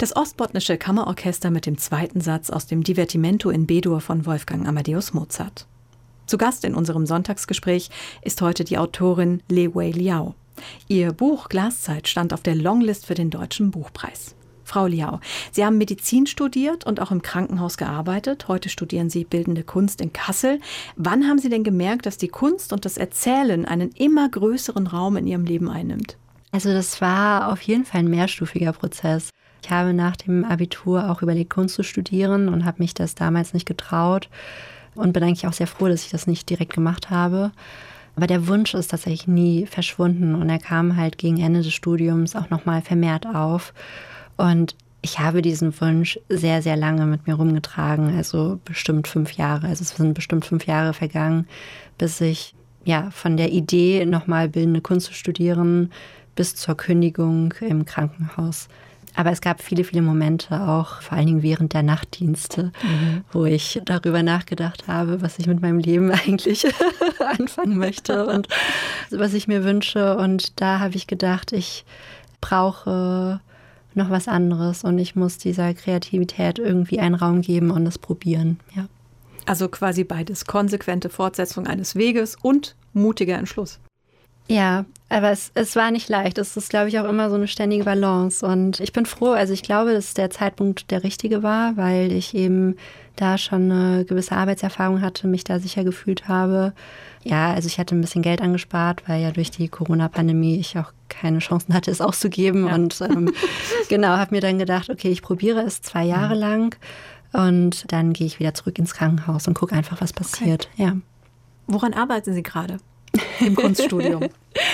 Das Ostbotnische Kammerorchester mit dem zweiten Satz aus dem Divertimento in B-Dur von Wolfgang Amadeus Mozart. Zu Gast in unserem Sonntagsgespräch ist heute die Autorin Li Wei Liao. Ihr Buch Glaszeit stand auf der Longlist für den Deutschen Buchpreis. Frau Liao, Sie haben Medizin studiert und auch im Krankenhaus gearbeitet. Heute studieren Sie Bildende Kunst in Kassel. Wann haben Sie denn gemerkt, dass die Kunst und das Erzählen einen immer größeren Raum in Ihrem Leben einnimmt? Also das war auf jeden Fall ein mehrstufiger Prozess. Ich habe nach dem Abitur auch überlegt, Kunst zu studieren und habe mich das damals nicht getraut und bin eigentlich auch sehr froh, dass ich das nicht direkt gemacht habe. Aber der Wunsch ist tatsächlich nie verschwunden und er kam halt gegen Ende des Studiums auch nochmal vermehrt auf. Und ich habe diesen Wunsch sehr, sehr lange mit mir rumgetragen, also bestimmt 5 Jahre. Also es sind bestimmt 5 Jahre vergangen, bis ich von der Idee, nochmal Bildende Kunst zu studieren, bis zur Kündigung im Krankenhaus. Aber es gab viele, viele Momente, auch vor allen Dingen während der Nachtdienste, wo ich darüber nachgedacht habe, was ich mit meinem Leben eigentlich anfangen möchte und was ich mir wünsche. Und da habe ich gedacht, ich brauche noch was anderes und ich muss dieser Kreativität irgendwie einen Raum geben und es probieren. Ja. Also quasi beides, konsequente Fortsetzung eines Weges und mutiger Entschluss. Ja, aber es war nicht leicht. Es ist, glaube ich, auch immer so eine ständige Balance. Und ich bin froh, also ich glaube, dass der Zeitpunkt der richtige war, weil ich eben da schon eine gewisse Arbeitserfahrung hatte, mich da sicher gefühlt habe. Ja, also ich hatte ein bisschen Geld angespart, weil ja durch die Corona-Pandemie ich auch keine Chancen hatte, es auszugeben. Ja. Und habe mir dann gedacht, okay, ich probiere es 2 Jahre lang und dann gehe ich wieder zurück ins Krankenhaus und gucke einfach, was passiert. Okay. Ja. Woran arbeiten Sie gerade im Kunststudium?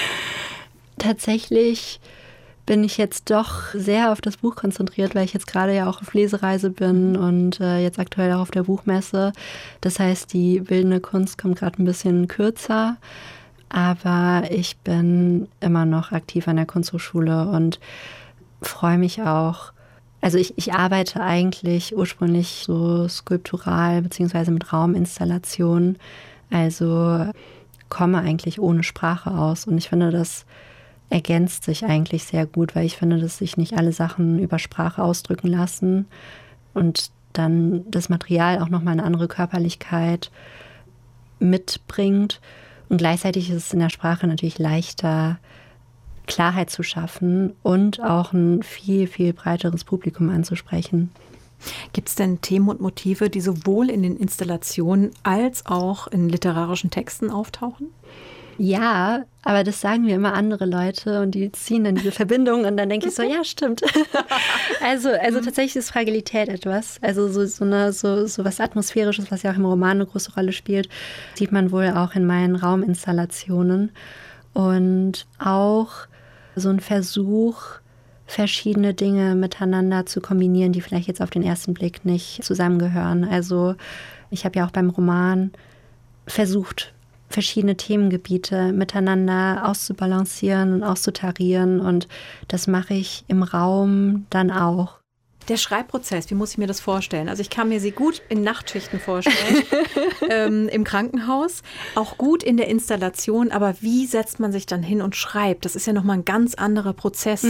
Tatsächlich bin ich jetzt doch sehr auf das Buch konzentriert, weil ich jetzt gerade ja auch auf Lesereise bin und jetzt aktuell auch auf der Buchmesse. Das heißt, die bildende Kunst kommt gerade ein bisschen kürzer, aber ich bin immer noch aktiv an der Kunsthochschule und freue mich auch. Also ich arbeite eigentlich ursprünglich so skulptural bzw. mit Rauminstallationen, also komme eigentlich ohne Sprache aus und ich finde, das ergänzt sich eigentlich sehr gut, weil ich finde, dass sich nicht alle Sachen über Sprache ausdrücken lassen und dann das Material auch nochmal eine andere Körperlichkeit mitbringt. Und gleichzeitig ist es in der Sprache natürlich leichter, Klarheit zu schaffen und auch ein viel, viel breiteres Publikum anzusprechen. Gibt es denn Themen und Motive, die sowohl in den Installationen als auch in literarischen Texten auftauchen? Ja, aber das sagen mir immer andere Leute und die ziehen dann diese Verbindung und dann denke ich so, ja, stimmt. Also tatsächlich ist Fragilität etwas, also so was Atmosphärisches, was ja auch im Roman eine große Rolle spielt, sieht man wohl auch in meinen Rauminstallationen und auch so ein Versuch, verschiedene Dinge miteinander zu kombinieren, die vielleicht jetzt auf den ersten Blick nicht zusammengehören. Also ich habe ja auch beim Roman versucht, verschiedene Themengebiete miteinander auszubalancieren und auszutarieren und das mache ich im Raum dann auch. Der Schreibprozess, wie muss ich mir das vorstellen? Also ich kann mir sie gut in Nachtschichten vorstellen, im Krankenhaus, auch gut in der Installation, aber wie setzt man sich dann hin und schreibt? Das ist ja nochmal ein ganz anderer Prozess.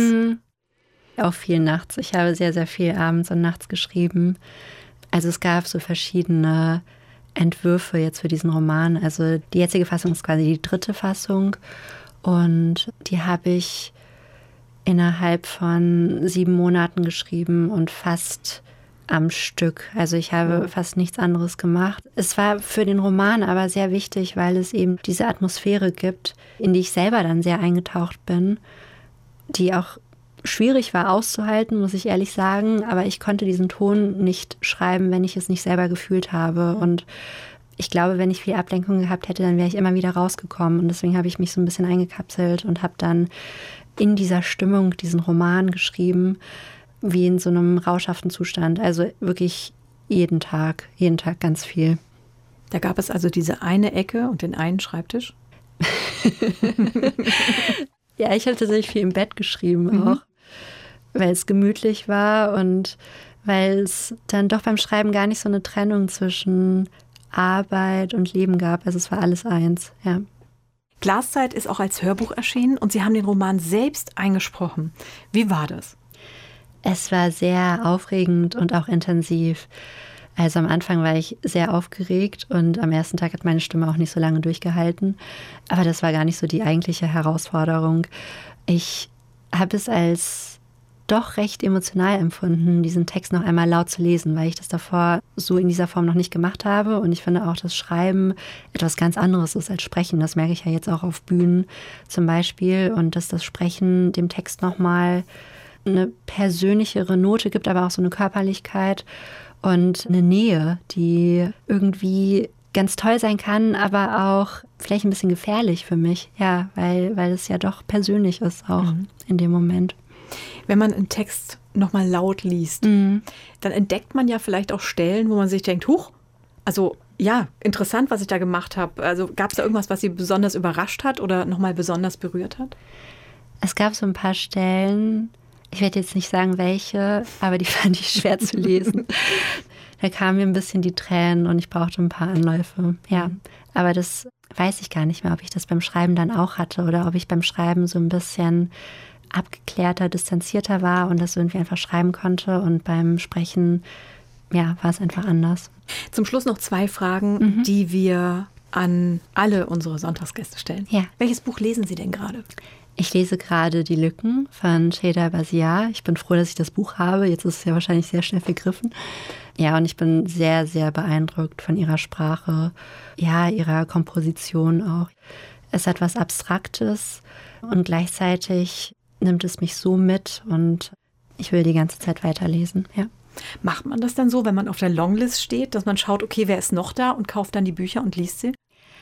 Auch viel nachts. Ich habe sehr, sehr viel abends und nachts geschrieben. Also es gab so verschiedene Entwürfe jetzt für diesen Roman. Also die jetzige Fassung ist quasi die 3. Fassung und die habe ich innerhalb von 7 Monaten geschrieben und fast am Stück. Also ich habe fast nichts anderes gemacht. Es war für den Roman aber sehr wichtig, weil es eben diese Atmosphäre gibt, in die ich selber dann sehr eingetaucht bin, die auch schwierig war auszuhalten, muss ich ehrlich sagen, aber ich konnte diesen Ton nicht schreiben, wenn ich es nicht selber gefühlt habe und ich glaube, wenn ich viel Ablenkung gehabt hätte, dann wäre ich immer wieder rausgekommen und deswegen habe ich mich so ein bisschen eingekapselt und habe dann in dieser Stimmung diesen Roman geschrieben, wie in so einem rauschhaften Zustand, also wirklich jeden Tag ganz viel. Da gab es also diese eine Ecke und den einen Schreibtisch? Ja, ich habe tatsächlich viel im Bett geschrieben auch, weil es gemütlich war und weil es dann doch beim Schreiben gar nicht so eine Trennung zwischen Arbeit und Leben gab. Also es war alles eins, ja. Glaszeit ist auch als Hörbuch erschienen und Sie haben den Roman selbst eingesprochen. Wie war das? Es war sehr aufregend und auch intensiv. Also am Anfang war ich sehr aufgeregt und am ersten Tag hat meine Stimme auch nicht so lange durchgehalten. Aber das war gar nicht so die eigentliche Herausforderung. Ich habe es als doch recht emotional empfunden, diesen Text noch einmal laut zu lesen, weil ich das davor so in dieser Form noch nicht gemacht habe. Und ich finde auch, dass Schreiben etwas ganz anderes ist als Sprechen. Das merke ich ja jetzt auch auf Bühnen zum Beispiel. Und dass das Sprechen dem Text nochmal eine persönlichere Note gibt, aber auch so eine Körperlichkeit und eine Nähe, die irgendwie ganz toll sein kann, aber auch vielleicht ein bisschen gefährlich für mich. Ja, weil es ja doch persönlich ist auch in dem Moment. Wenn man einen Text nochmal laut liest, dann entdeckt man ja vielleicht auch Stellen, wo man sich denkt, huch, also ja, interessant, was ich da gemacht habe. Also gab es da irgendwas, was Sie besonders überrascht hat oder nochmal besonders berührt hat? Es gab so ein paar Stellen, ich werde jetzt nicht sagen, welche, aber die fand ich schwer zu lesen. Da kamen mir ein bisschen die Tränen und ich brauchte ein paar Anläufe. Ja, aber das weiß ich gar nicht mehr, ob ich das beim Schreiben dann auch hatte oder ob ich beim Schreiben so ein bisschen abgeklärter, distanzierter war und das irgendwie einfach schreiben konnte. Und beim Sprechen, ja, war es einfach anders. Zum Schluss noch 2 Fragen, die wir an alle unsere Sonntagsgäste stellen. Ja. Welches Buch lesen Sie denn gerade? Ich lese gerade Die Lücken von Cheda Bazia. Ich bin froh, dass ich das Buch habe. Jetzt ist es ja wahrscheinlich sehr schnell vergriffen. Ja, und ich bin sehr, sehr beeindruckt von ihrer Sprache, ja, ihrer Komposition auch. Es hat was Abstraktes und gleichzeitig nimmt es mich so mit und ich will die ganze Zeit weiterlesen, ja. Macht man das dann so, wenn man auf der Longlist steht, dass man schaut, okay, wer ist noch da und kauft dann die Bücher und liest sie?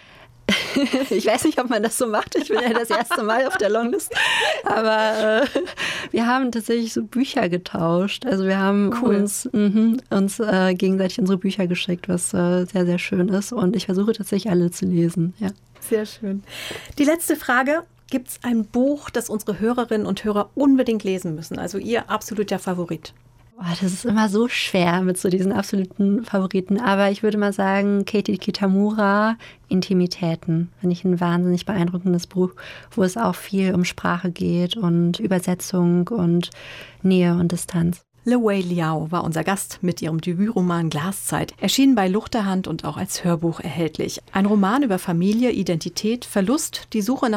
Ich weiß nicht, ob man das so macht. Ich bin ja das erste Mal auf der Longlist. Aber wir haben tatsächlich so Bücher getauscht. Also wir haben uns gegenseitig unsere Bücher geschickt, was sehr, sehr schön ist. Und ich versuche tatsächlich alle zu lesen. Ja. Sehr schön. Die letzte Frage. Gibt es ein Buch, das unsere Hörerinnen und Hörer unbedingt lesen müssen? Also Ihr absoluter Favorit? Das ist immer so schwer mit so diesen absoluten Favoriten. Aber ich würde mal sagen, Katie Kitamura, Intimitäten. Finde ich ein wahnsinnig beeindruckendes Buch, wo es auch viel um Sprache geht und Übersetzung und Nähe und Distanz. Li Wei Liao war unser Gast mit ihrem Debütroman Glaszeit, erschienen bei Luchterhand und auch als Hörbuch erhältlich. Ein Roman über Familie, Identität, Verlust, die Suche nach